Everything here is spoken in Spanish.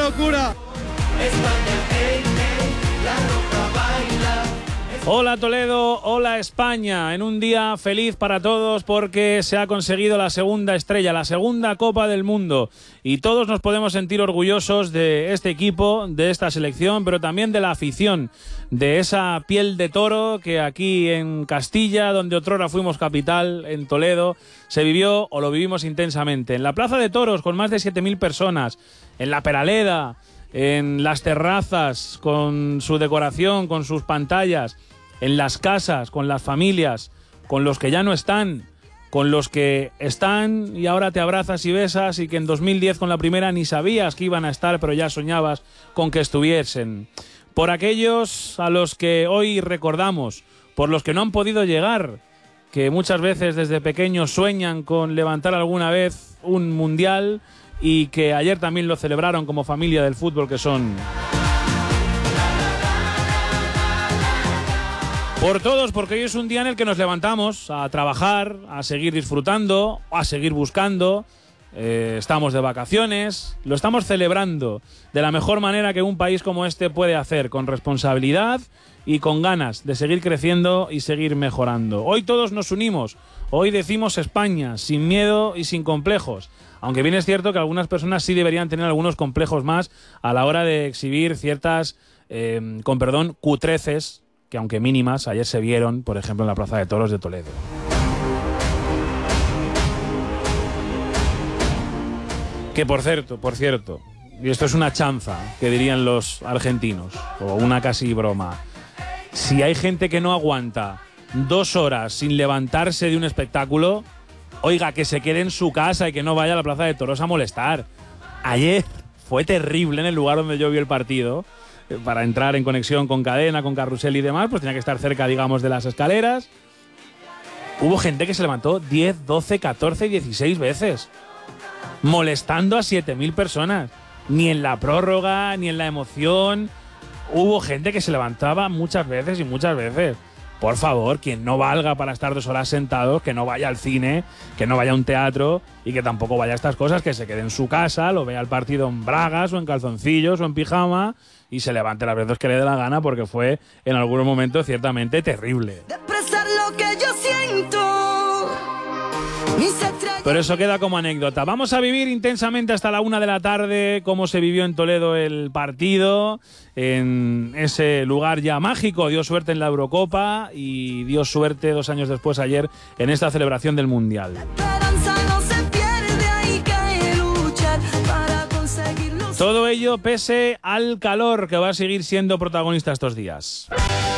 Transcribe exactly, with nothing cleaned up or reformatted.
locura! Hola Toledo, hola España, en un día feliz para todos porque se ha conseguido la segunda estrella, la segunda Copa del Mundo y todos nos podemos sentir orgullosos de este equipo, de esta selección, pero también de la afición, de esa piel de toro que aquí en Castilla, donde otrora fuimos capital, en Toledo, se vivió o lo vivimos intensamente. En la Plaza de Toros con más de siete mil personas, en la Peraleda, en las terrazas con su decoración, con sus pantallas, en las casas, con las familias, con los que ya no están, con los que están y ahora te abrazas y besas y que en dos mil diez con la primera ni sabías que iban a estar, pero ya soñabas con que estuviesen. Por aquellos a los que hoy recordamos, por los que no han podido llegar, que muchas veces desde pequeños sueñan con levantar alguna vez un mundial y que ayer también lo celebraron como familia del fútbol que son. Por todos, porque hoy es un día en el que nos levantamos a trabajar, a seguir disfrutando, a seguir buscando. Eh, estamos de vacaciones, lo estamos celebrando de la mejor manera que un país como este puede hacer, con responsabilidad y con ganas de seguir creciendo y seguir mejorando. Hoy todos nos unimos, hoy decimos España, sin miedo y sin complejos. Aunque bien es cierto que algunas personas sí deberían tener algunos complejos más a la hora de exhibir ciertas, eh, con perdón, cutreces, que aunque mínimas, ayer se vieron, por ejemplo, en la Plaza de Toros de Toledo. Que por cierto, por cierto, y esto es una chanza, que dirían los argentinos, o una casi broma, si hay gente que no aguanta dos horas sin levantarse de un espectáculo, oiga, que se quede en su casa y que no vaya a la Plaza de Toros a molestar. Ayer fue terrible en el lugar donde yo vi el partido. Para entrar en conexión con cadena, con carrusel y demás, pues tenía que estar cerca, digamos, de las escaleras. Hubo gente que se levantó diez, doce, catorce, dieciséis veces, molestando a siete mil personas. Ni en la prórroga, ni en la emoción. Hubo gente que se levantaba muchas veces y muchas veces. Por favor, quien no valga para estar dos horas sentados, que no vaya al cine, que no vaya a un teatro y que tampoco vaya a estas cosas, que se quede en su casa, lo vea el partido en bragas o en calzoncillos o en pijama y se levante las veces que le dé la gana, porque fue en algunos momentos ciertamente terrible. De expresar lo que yo siento. Pero eso queda como anécdota. Vamos a vivir intensamente hasta la una de la tarde cómo se vivió en Toledo el partido, en ese lugar ya mágico. Dio suerte en la Eurocopa y dio suerte dos años después, ayer, en esta celebración del Mundial. Todo ello pese al calor que va a seguir siendo protagonista estos días.